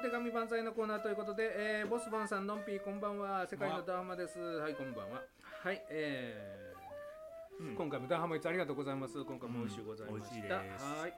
手紙万歳のコーナーということで、ボスバンさん、のんぴーこんばんは。世界のダーハマです。はい、こんばんは。はい、今回もダーハマいつありがとうございます。今回も美味しゅうございました。はい、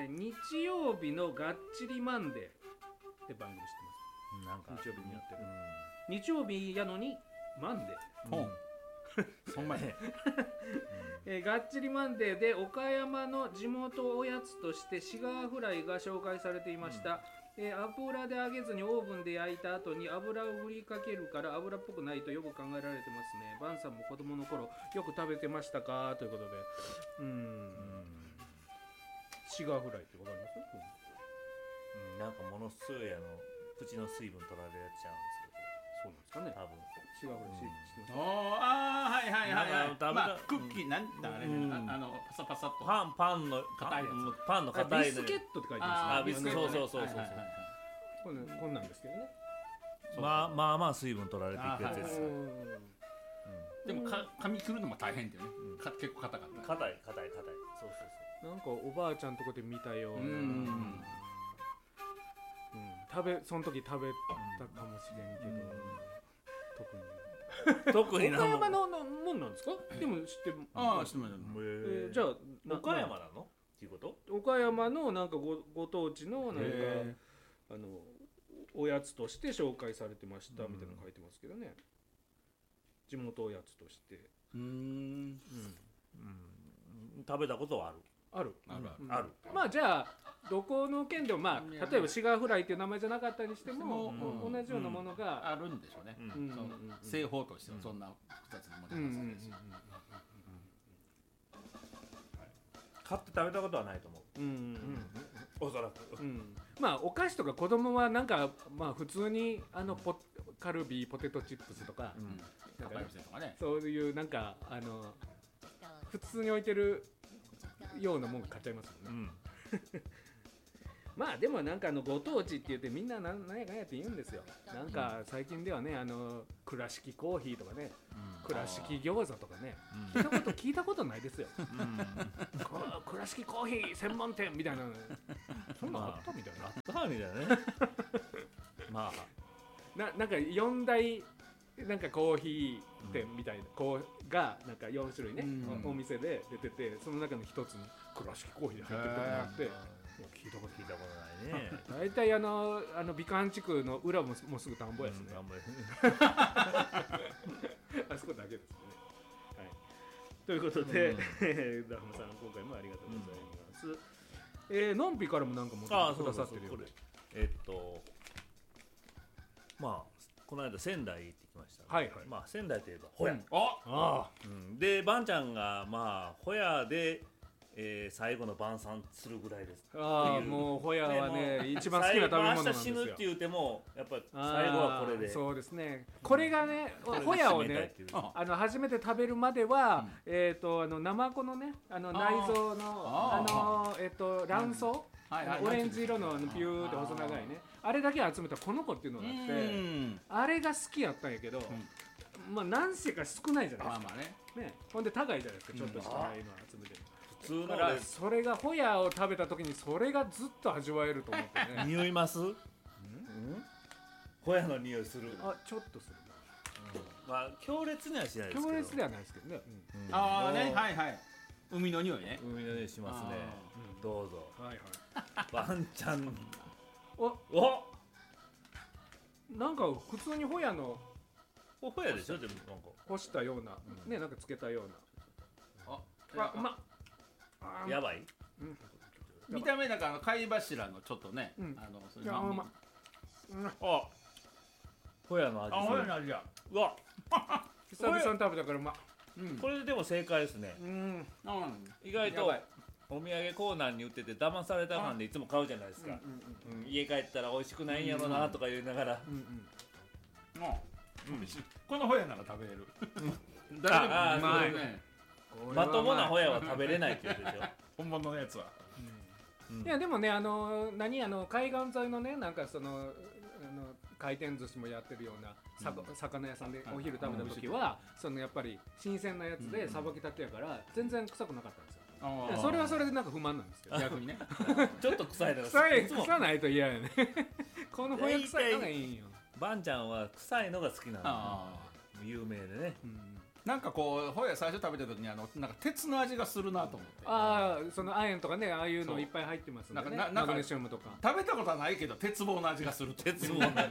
日曜日のがっちりマンデーって番組知ってます？なんか日曜日にやってる。日曜日やのにマンデー。 そんまね。 がっちりマンデーで岡山の地元おやつとしてシガーフライが紹介されていました。油で揚げずにオーブンで焼いた後に油を振りかけるから油っぽくないとよく考えられてますね。バンさんも子供の頃よく食べてましたかということで、シガーフライってわかります？ なんかものすごい口の水分取られるやつちゃうんですけど。 そうなんですかね。 多分シガーフライ知ってます？ はいはいはいはい。まあクッキーなんだあれね。パサパサと。 パンの硬いやつ。 パンの硬いビスケットって書いてますね。 ビスケット。そうこんなんですけどね。 まあ水分取られていくやつです。 でも噛み切るのも大変だよね。結構硬かった。 硬い。そう。 なんかおばあちゃんとこで見たような。その時食べたかもしれんけど、 特に岡山のもんなんですか？でも知ってる。 ああ、知ってます。 じゃあ岡山なの？っていうこと？ 岡山のなんかご当地のなんかおやつとして紹介されてましたみたいなの書いてますけどね。地元おやつとして。 食べたことはある。 ある。 まあじゃあどこの県でも例えばシガーフライっていう名前じゃなかったにしても同じようなものがあるんでしょうね。製法としてはそんな複雑なものじゃないです。 買って食べたことはないと思う。おそらく。 まあお菓子とか子供はなんかまあ普通にカルビーポテトチップスとかそういうなんか普通に置いてるようなもん買っちゃいますもんね。まあでもなんかご当地って言ってみんななんやかんやって言うんですよ。なんか最近ではね倉敷コーヒーとかね、倉敷餃子とかね、聞いたことないですよ。倉敷コーヒー専門店みたいな、そんなあったみたいな。 あったみたいなね。まあなんか4大なんかコーヒー店みたいながなんか4種類ね、お店で出てて、その中の一つに倉敷コーヒーで入ってるとこがあって、聞いたことないね。大体美観地区の裏もうすぐ田んぼやしね。あそこだけですね。はい。ということで、ダフマさん今回もありがとうございます。のんぴからもなんか持ってくださってるよね。 まあこの間仙台行ってきました。まあ仙台といえばホヤ。でバンちゃんがまあホヤで最後の晩餐するぐらいです。 もうホヤはね一番好きな食べ物なんですよ。 明日死ぬって言うてもやっぱり最後はこれで。 そうですね。これがねホヤをね初めて食べるまではナマコのね内臓の卵巣。オレンジ色のピューって細長いね、あれだけ集めたこの子っていうのがあって、あれが好きやったんやけど、まあ何せか少ないじゃないですか。ね、ほんで高いじゃないですか、ちょっとしかないの集めてる。普通のからそれがホヤを食べた時にそれがずっと味わえると思ってね。 匂います？ホヤの匂いする？ ちょっとする。 まあ強烈にはしないですけど。 強烈ではないですけどね。 海の匂いね。 海の匂いしますね。どうぞ。バンちゃん。 なんか普通にホヤの。 ホヤでしょ、でもなんか。 干したような、ね、なんかつけたような。 やばい。 見た目なんか貝柱のちょっとね。 ホヤの味。 ホヤの味や。 うわ。久々に食べたからこれでも正解ですね。意外とお土産コーナーに売ってて騙された感でいつも買うじゃないですか。家帰ったら美味しくないんやろなとか言いながら、 このホヤなら食べれる。 まともなホヤは食べれないって言うでしょ。 本物のやつは。 いやでもね海岸沿いのねなんか回転寿司もやってるような魚屋さんでお昼食べた時はやっぱり新鮮なやつでさばきたてやから全然臭くなかったんですよ。それはそれでなんか不満なんですけど、逆にね。 ちょっと臭いだろ。 臭ないと嫌やね。 このホヤ臭いのがいいんよ。 バンちゃんは臭いのが好きなの。有名でね。 なんかこうホヤ最初食べた時になんか鉄の味がするなと思って。 その亜鉛とかね、ああいうのいっぱい入ってますんでね。マグネシウムとか。 食べたことはないけど鉄棒の味がする。 鉄棒の味。わか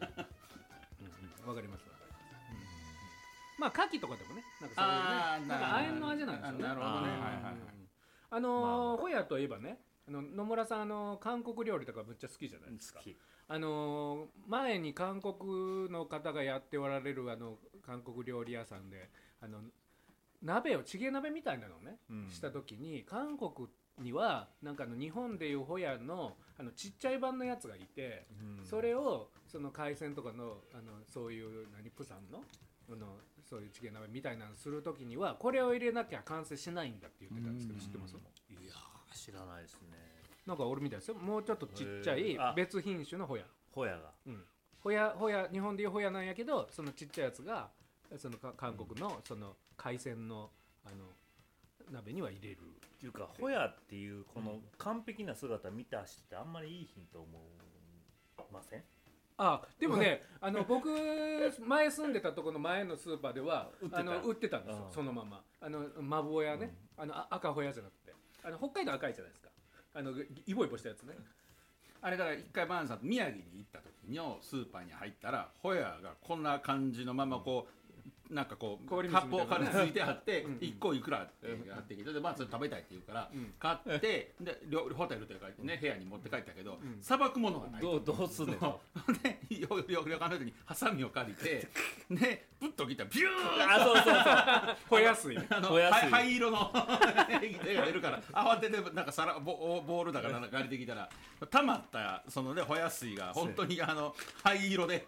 ります。まあ牡蠣とかでもね、なんかそういうね、なんか亜鉛の味なんですよね。 なるほどね。 ホヤといえばね、野村さん韓国料理とかむっちゃ好きじゃないですか。前に韓国の方がやっておられる韓国料理屋さんで鍋をチゲ鍋みたいなのをね、した時に韓国にはなんか日本でいうホヤのちっちゃい版のやつがいて、それをその海鮮とかのそういうプサンのそういうチゲ鍋みたいなのする時にはこれを入れなきゃ完成しないんだって言ってたんですけど、知ってます？ いや知らないですね。 なんか俺みたいですよ。もうちょっとちっちゃい別品種のホヤ。 ホヤが。 ホヤ日本でいうホヤなんやけど、そのちっちゃいやつがその韓国のその海鮮の鍋には入れる。 っていうかホヤっていうこの完璧な姿見た人ってあんまりいいヒント思いません？ でもね僕前住んでたところの前のスーパーでは売ってたんですよ、そのままマブホヤね、赤ホヤじゃなくて北海道赤いじゃないですか、イボイボしたやつね。 あれだから一回バーンさんと宮城に行った時のスーパーに入ったらホヤがこんな感じのままこうなんかこうカップをからついてあって1個いくらってやってきて、でそれ食べたいって言うから買ってでホテルというかね部屋に持って帰ったけど、さばくものがない。 どうすんねんの。 で旅館の人にハサミを借りてでプッと切ったらビューそうホヤ水灰色の絵が出るから慌ててなんかボールだから借りてきたら溜まったそのねホヤ水が本当に灰色で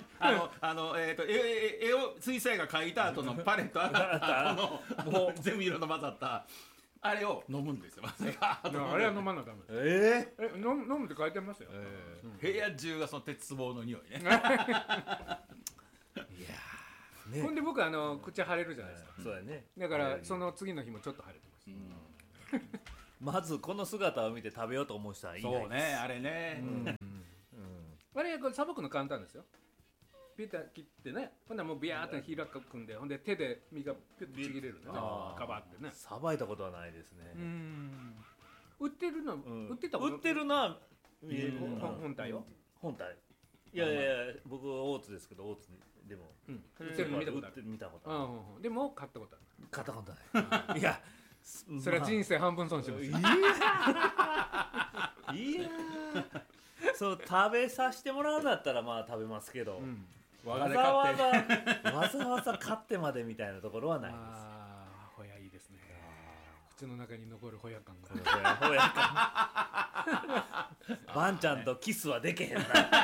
絵を水彩画描いた後のパレットもう全部色の混ざったあれを飲むんですよ。 あれは飲まなダメ。飲むって書いてますよ。 部屋中がその鉄棒の匂いね。いやほんで僕口腫れるじゃないですか。 そうやね。 だからその次の日もちょっと腫れてます。まずこの姿を見て食べようと思う人はいないです。 そうね、あれね。 あれこれさばくの簡単ですよ。ピュッと切ってね、ほんでもうビヤーって開くんで、ほんで手で身がピュッとちぎれるんでね、ガバってね。 さばいたことはないですね。 売ってるの、売ってるのは本体よ。 本体。いや僕は大津ですけど、大津でも売ってるの見たことある。でも買ったことある。 買ったことない。いや、 それは人生半分損します。 いや。そう食べさせてもらうんだったらまあ食べますけど、わざわざ買ってまでみたいなところはないです。 ホヤいいですね。口の中に残るホヤ感が。 ホヤ感。バンちゃんとキスはでけへんな。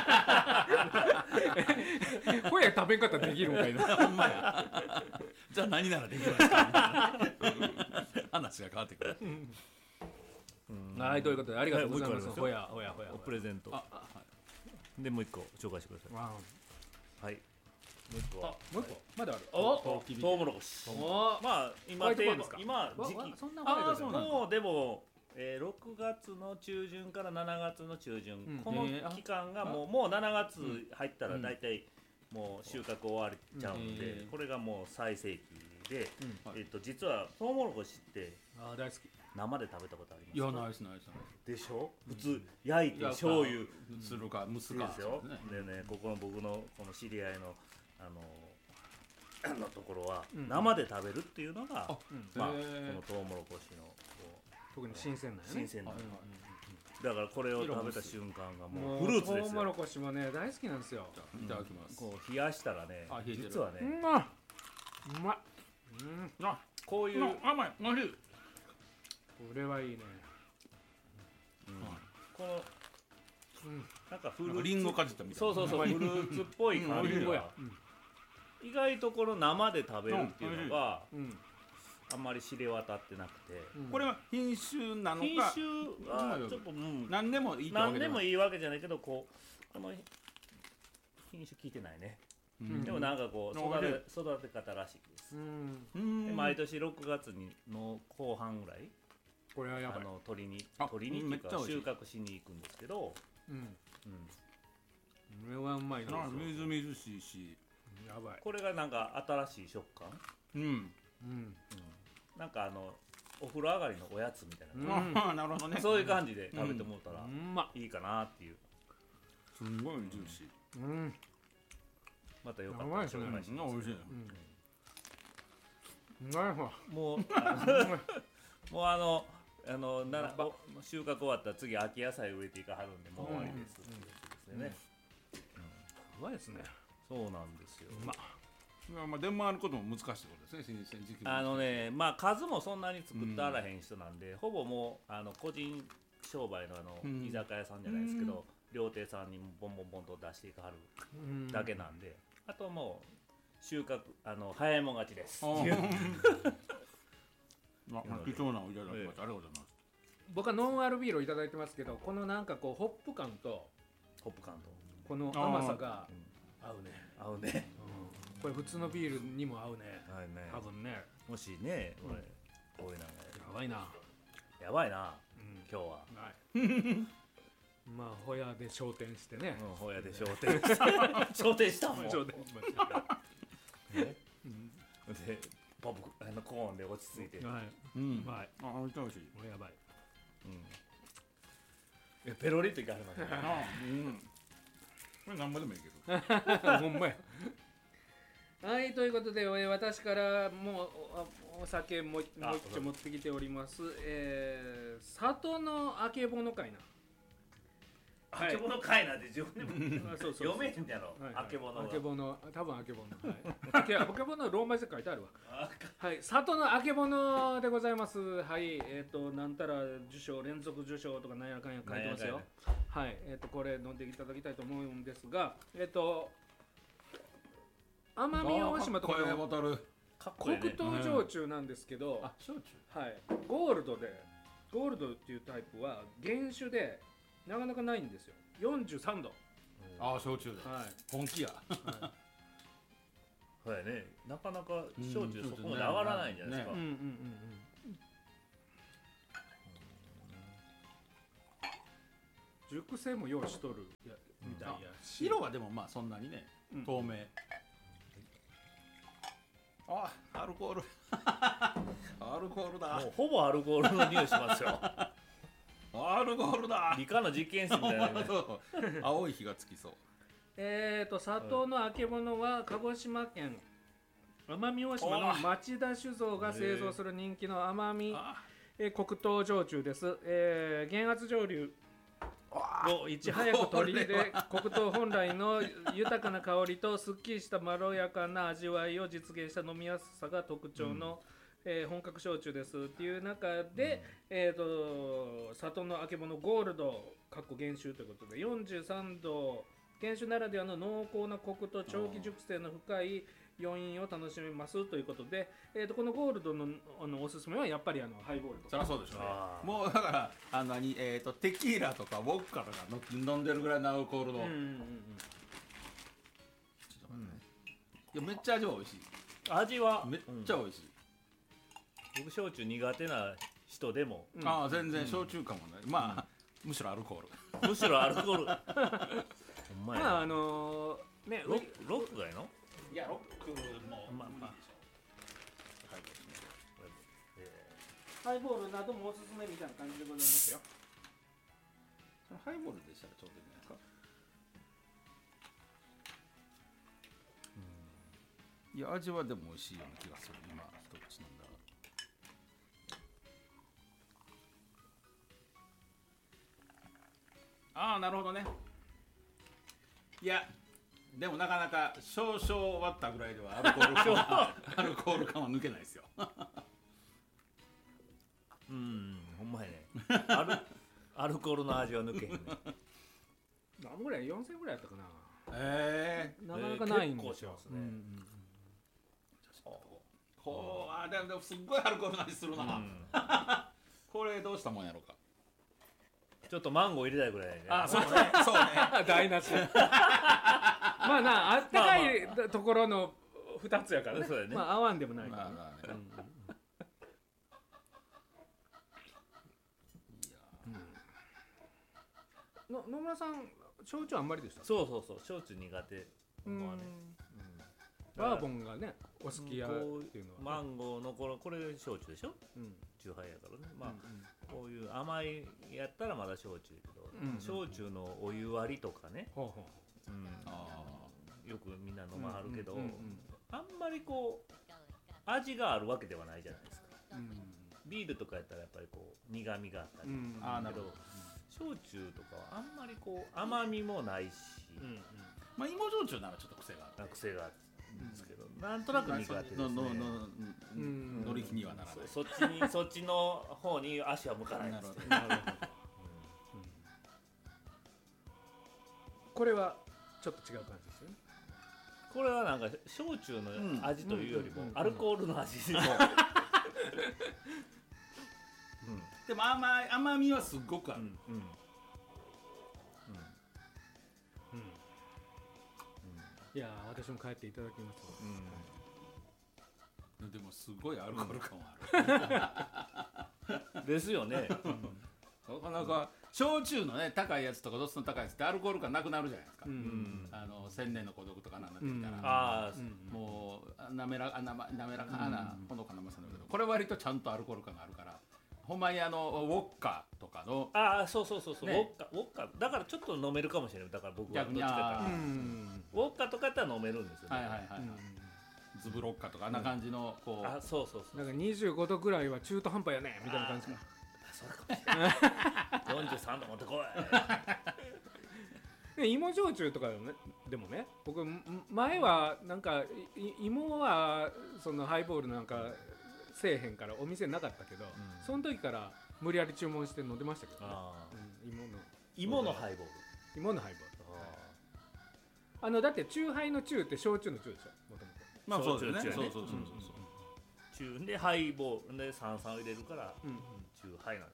ホヤ食べんかったらできるんかいな。 ほんまや。じゃあ何ならできるんですか。話が変わってくる。 はい、ということでありがとうございます。ホヤプレゼント。でもう一個紹介してください。はい。もう一個は。 もう一個まだある。 トウモロコシ。まあ今時期。もうでも6月の中旬から7月の中旬、この期間がもう7月入ったらだいたいもう収穫終わっちゃうんで、これがもう最盛期で、実はトウモロコシって大好き。 生で食べたことありますか？ いや、ないですないです。でしょ？普通焼いて醤油するか蒸すかですよ。でね、ここの僕のこの知り合いののところは生で食べるっていうのがまあこのトウモロコシの特に新鮮なよね。 新鮮な。だからこれを食べた瞬間がもうフルーツですよ。 トウモロコシもね大好きなんですよ。 いただきます。 こう冷やしたらね、実はね、 うまい。 こういう甘い、おいしい。 これはいいね。 このなんかフルーツリンゴかじったみたいな。 そうフルーツっぽい感じが意外とこの生で食べるっていうのがあんまり知れ渡ってなくて、 これは品種なのか、 品種はちょっと何でもいい何でもいいわけじゃないけど、この品種聞いてないね。でもなんかこう育て方らしいです。毎年6月の後半ぐらいこれはやばい。 取りにっていうか収穫しに行くんですけど、 うまいな。 みずみずしいし、 やばい。 これがなんか新しい食感。なんかお風呂上がりのおやつみたいな。なるほどね。 そういう感じで食べてもらったらいいかなっていう。 すごいジューシー。 またよかったら紹介します。 美味しい。 もう収穫終わったら次秋野菜植えていかはるんでもう終わりですってですね。 うまいですね。 そうなんですよ。 出回ることも難しいことですね。新鮮時期。 まあ数もそんなに作ってあらへん人なんで、ほぼもう個人商売の居酒屋さんじゃないですけど、料亭さんにボンボンボンと出していかはるだけなんで、あともう収穫早いもん勝ちです。貴重なおいただきます。ありがとうございます。 僕はノンアルビールをいただいてますけど、このなんかこうホップ感とこの甘さが合うね。 合うね。 これ普通のビールにも合うね。多分ね。 もしね、こういうのがやばいな。 やばいな。今日は。 まあホヤで昇天してね。 ホヤで昇天したもん。昇天しました。でポップコーンで落ち着いて。 はい。 うまい。美味しい。 もうやばい。 ペロリっていかはりますね。 これ何ぼでもいいけど。ほんまや。はい、ということで私からもうお酒もう一丁持ってきております。里のあけぼの会な。 あけぼの会なんて自分でも読めへんやろ。あけぼの。 あけぼの、多分あけぼの。あけぼのローマ字で書いてあるわ。はい、里のあけぼのでございます。はい、なんたら受賞連続受賞とかなんやらかんや書いてますよ。はい、これ飲んでいただきたいと思うんですが、奄美大島とかの黒糖焼酎なんですけど、はい、ゴールドっていうタイプは原酒でなかなかないんですよ。43度。 焼酎で。本気や。 そうやね。なかなか焼酎そこまで上がらないんじゃないですか。 熟成も用意しとるみたいやし。 色はでもまあそんなにね透明。アルコール。アルコールだ。 もうほぼアルコールの匂いしますよ。 アルコールだ。 理科の実験室みたいな、ね。 青い火がつきそう。 里のあけぼのは鹿児島県奄美大島の町田酒造が製造する人気の奄美黒糖焼酎です。減圧蒸留をいち早く取り入れ、黒糖本来の豊かな香りとすっきりしたまろやかな味わいを実現した飲みやすさが特徴の、本格焼酎ですっていう中で、里のあけぼのゴールド原酒ということで43度原酒ならではの濃厚なコクと長期熟成の深い余韻を楽しめますということで、このゴールドのおすすめはやっぱりハイボールとか。 そりゃそうでしょうね。もうだからテキーラとかウォッカとか飲んでるぐらいのアルコールの。いやめっちゃ味は美味しい。 味はめっちゃ美味しい。 僕焼酎苦手な人でも。 全然焼酎かもない。まあむしろアルコール。むしろアルコール。ほんまや。 まあねロックがいいの？ いやロックもまあハイボールなどもおすすめみたいな感じでございますよ。 ハイボールでしたらちょうどいいんじゃないですか。いや味はでも美味しいような気がする。今一口飲んだら。なるほどね。いやでもなかなか少々割ったぐらいではアルコール感は抜けないですよ。 ほんまやね。アルコールの味は抜けへんね。 何ぐらい4000ぐらいやったかな。 なかなかないんですよ。 でもすっごいアルコールの味するな。これどうしたもんやろうか。 ちょっとマンゴー入れたいぐらいね。 そうね。 台無し。まあな、あったかいところの2つやからね。まあ合わんでもないからね。野村さん焼酎あんまりでした。 そう焼酎苦手。 バーボンがねお好きやっていうのは、 マンゴーのこれ焼酎でしょ、酎ハイやからね。まあこういう甘いやったらまだ焼酎やけど、焼酎のお湯割りとかね、よくみんな飲まはるけど、あんまりこう味があるわけではないじゃないですか。ビールとかやったらやっぱりこう苦みがあったりけど、焼酎とかはあんまりこう甘みもないし、 まあ芋焼酎ならちょっと癖があるんですけど、なんとなく苦手ですね。 乗り気にはならない。 そっちの方に足は向かないですね。 これはちょっと違う感じですよね。 これはなんか焼酎の味というよりもアルコールの味です。 でも甘みはすごくある。 いや私も帰っていただきます。 でもすごいアルコール感はある。ですよね。 なかなか焼酎のね高いやつとか度数の高いやつってアルコール感なくなるじゃないですか。千年の孤独とかなんなってきたら、もう滑らかなほのかな甘さだけど、これ割とちゃんとアルコール感があるから。ほんまにウォッカとかのそう、ウォッカだからちょっと飲めるかもしれない。だから僕はどっちかからウォッカとかやったら飲めるんですよね。 ズブロッカとかあんな感じのこう、 そうなんか25度ぐらいは中途半端やねみたいな感じか。 それかもしれない。43度持ってこい。芋焼酎とかでもね、僕前はなんか芋はそのハイボールなんかせえへんからお店なかったけど、その時から無理やり注文して飲んでましたけどね。 芋のハイボール。 芋のハイボール。だって酎ハイの酎って焼酎の酎でしょ、もともと。 まあそうですね。そう。 酎でハイボールで炭酸を入れるから酎ハイなんです。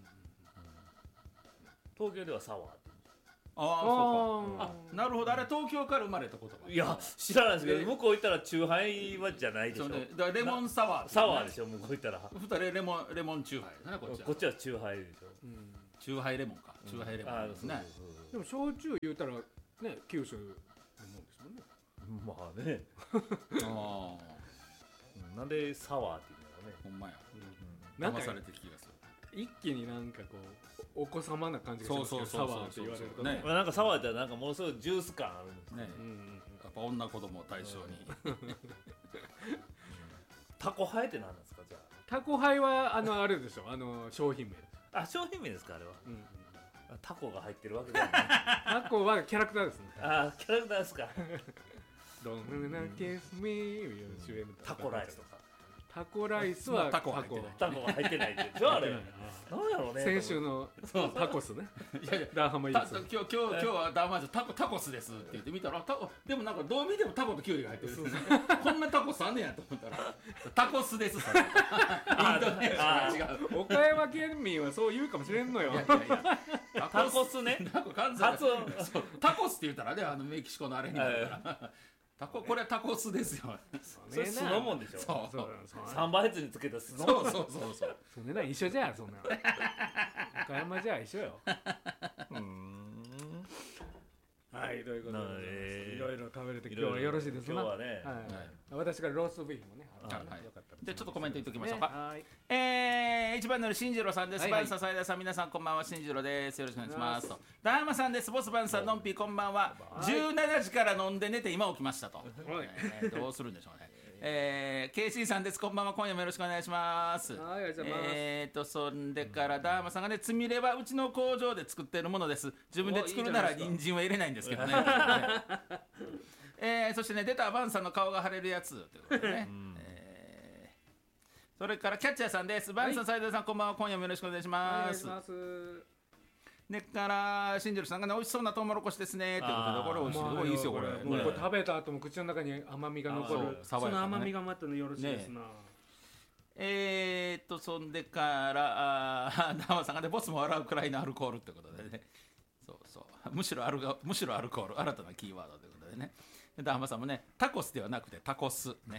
東京ではサワー。 そうか。なるほど。あれ東京から生まれたことか。 いや知らないですけど、向こう行ったら酎ハイはじゃないでしょ。 だからレモンサワー。 サワーでしょ、向こう行ったら。 レモン酎ハイね、こっちは。 こっちは酎ハイでしょ。 酎ハイレモンか。酎ハイレモンですね。 でも焼酎言うたらね、九州のもんですもんね。 まあね。なんでサワーっていうのがね。 ほんまや。騙されて気がする。 一気になんかこうお子様な感じがしますけど、サワーって言われるとね。 なんかサワーってなんかものすごいジュース感あるんですね。 やっぱ女子供を対象に。 タコハイって何なんですか、じゃあ。 タコハイはあれでしょ、商品名。 商品名ですか、あれは。タコが入ってるわけじゃない。 タコはキャラクターですね。 キャラクターですか。 Don't kiss me 主演のタコライスとか。 タコライスはタコは入ってないでしょ、あれ。なんやろうね。 先週のタコスね。ダーハマいいです。 今日はダーマジタコスですって言ってみたら、でもなんかどう見てもタコとキュウリが入ってる。こんなタコスあんねやと思ったらタコスです。インドネシア違う。 岡山県民はそう言うかもしれんのよ。 タコスね。 タコスって言ったらね、メキシコのあれになるから。これはタコスですよ。 それ酢のもんでしょ。 そうサンバイツにつけた酢のもん。そう。 そんな一緒じゃん、そんな。岡山じゃ一緒よ。はい、ということでいろいろ食べれて今日はよろしいですか。 今日はね、 私からローストビーフもね。 でちょっとコメント言っておきましょうか。一番乗り新次郎さんです。バンさん、斉田さん、皆さんこんばんは、新次郎です。よろしくお願いします。ダーマさんです。ボスバンさん、のんぴーこんばんは。17時から飲んで寝て今起きましたと。どうするんでしょうね。KC さんです。こんばんは。今夜もよろしくお願いします。そんでからダーマさんがね、つみれはうちの工場で作っているものです。自分で作るなら人参は入れないんですけどね。そしてね、出たバンさんの顔が腫れるやつということでね。それからキャッチャーさんです。バンさん、斉藤さん、こんばんは。今夜もよろしくお願いします。でから新次郎さんがね、美味しそうなトウモロコシですねということで、これ美味しい。これいいですよ、これ。 これ食べた後も口の中に甘みが残る。その甘みがまたよろしいですな。 そんでからダーマさんがね、ボスも笑うくらいのアルコールということでね。むしろアルコール、新たなキーワードということでね。ダーマさんもね、タコスではなくてタコスね。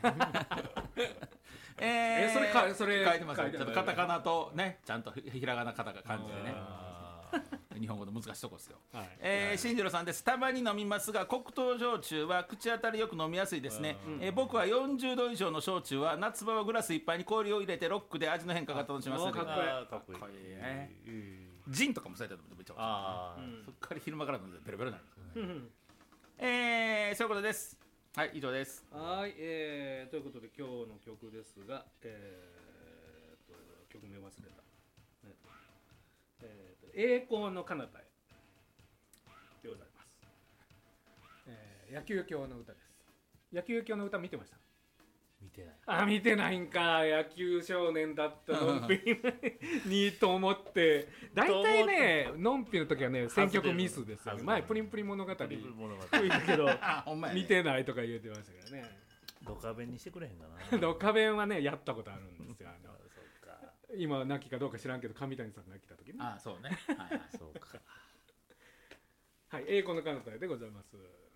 それ書いてますよ。ちょっとカタカナとね、ちゃんとひらがなカタカナ感じでね。 日本語の難しいとこですよ。新次郎さんです。たまに飲みますが黒糖焼酎は口当たりよく飲みやすいですね。僕は40度以上の焼酎は夏場はグラスいっぱいに氷を入れてロックで味の変化が楽しめます。 かっこいいね。ジンとかもそうやったらめっちゃ美味しい。そっから昼間から飲んでベロベロになる。そういうことです。はい、以上です。 はい、ということで今日の曲ですが、曲名忘れた。栄光の彼方へでございます。野球狂の歌です。野球狂の歌見てました？ 見てない。 見てないんか。野球少年だったのんぴにと思って、大体ねのんぴの時はね選曲ミスですよね。前プリンプリン物語吹いたけど見てないとか言ってましたけどね。 ドカベンにしてくれへんかな。 ドカベンはねやったことあるんですよ。今亡きかどうか知らんけど上谷さんが来た時に。 そうね。はい、 そうか。 はい、栄光の彼方へでございます。